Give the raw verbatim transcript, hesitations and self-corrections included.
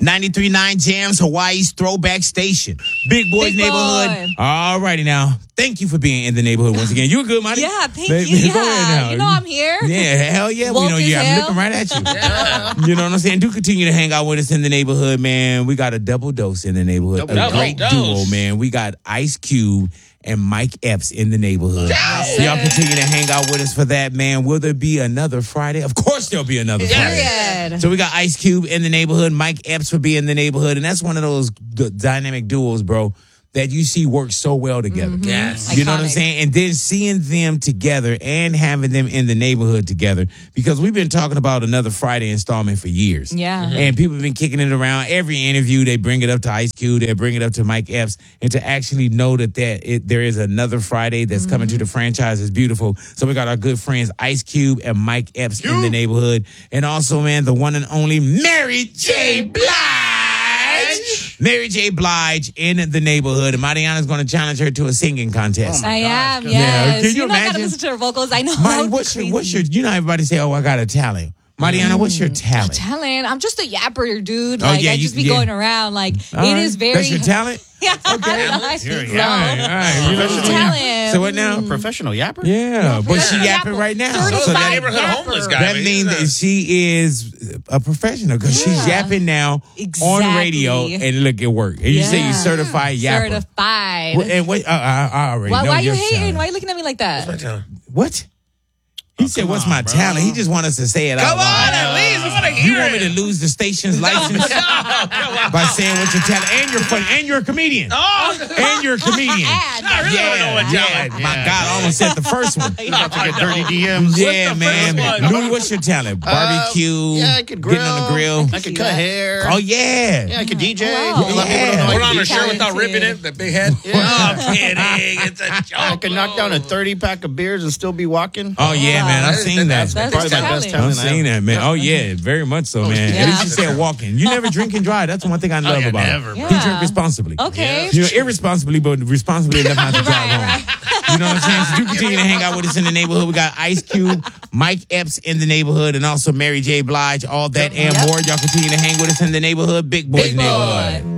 ninety-three point nine Jams, Hawaii's throwback station. Big Boys Big Neighborhood. Boy. All righty now. Thank you for being in the neighborhood once again. You were good, Monty? Yeah, thank Baby, you. Go ahead Yeah, now. you know I'm here. Yeah, hell yeah. We Woke know as you. I'm hell. looking right at you. Yeah. You know what I'm saying? Do continue to hang out with us in the neighborhood, man. We got a double dose in the neighborhood. Double a great dose. duo, man. We got Ice Cube and Mike Epps in the neighborhood. Yes, Y'all sir. continue to hang out with us for that, man. Will there be another Friday? Of course there'll be another Friday. Period. So we got Ice Cube in the neighborhood, Mike Epps for being in the neighborhood, and that's one of those d- dynamic duos, bro, that you see work so well together. Mm-hmm. Yes. You know what I'm Iconic. saying? And then seeing them together and having them in the neighborhood together, because we've been talking about another Friday installment for years. Yeah. Mhm. And people have been kicking it around. Every interview, they bring it up to Ice Cube, they bring it up to Mike Epps, and to actually know that there, it, there is another Friday that's Mm-hmm. coming to the franchise is beautiful. So we got our good friends Ice Cube and Mike Epps in the neighborhood. And also, man, the one and only Mary J. Blige. Mary J. Blige in the neighborhood. And Mariana's going to challenge her to a singing contest. I am, Yeah, yes. can you know I gotta imagine? listen to her vocals. I know. Marty, how what's your, crazy. what's your, you know, everybody say, oh, I got a talent. Mariana, what's your talent? talent? I'm just a yapper, dude. Oh, Like yeah, I you- just be yeah. going around. Like All it right. is very. That's your talent? Yeah, I don't know. I You're a think yapper. All right, all right. You know what I'm saying? Talent. So what now? Professional yapper? Yeah, but she professional yapping yapper. right now. Certified So The that, neighborhood yapper. homeless guy. that man. means He's that she is a professional because she's Yeah. yapping now on Exactly. radio and look at work. And you say you Yeah. certified yapper. Certified. What- And what? Uh, I, I already why know why you your hating? talent. Why you looking at me like that? not- What? He said, "What's my bro. talent?" He just wants us to say it out Come on, loud. at least I want to You hear want me it. to lose the station's license by saying what your talent? And you're funny, and you're a comedian, Oh, and you're a comedian. Ad. I really Yeah, don't know what yeah. talent. My Yeah. God, I almost said the first one. About to get dirty D Ms. Yeah, What's the man. first one? Louis, what's your talent? Barbecue. Uh, yeah, I could grill. Getting on the grill. I could cut hair. Oh yeah. Yeah, I could D J. Oh, wow. A lot of people don't know Yeah. I Put could on D a J. shirt without ripping it, the big head. Yeah. Oh, I'm kidding. It's a joke. I could knock down a thirty pack of beers and still be walking. Oh yeah, man. I've That is- seen that. that's- That's Probably my talent. best I've talent. seen that, man. Oh yeah, very much so, man. Yeah. At least you said walking. You never drink and drive. That's one thing I love yeah, about never, him. bro. He drink responsibly. Okay. You know, irresponsibly, but responsibly enough not to drive home. You know what I'm saying? So do continue to hang out with us in the neighborhood. We got Ice Cube, Mike Epps in the neighborhood, and also Mary J. Blige. All that and Yep. more. Y'all continue to hang with us in the neighborhood. Big Boys Big Boy. Neighborhood.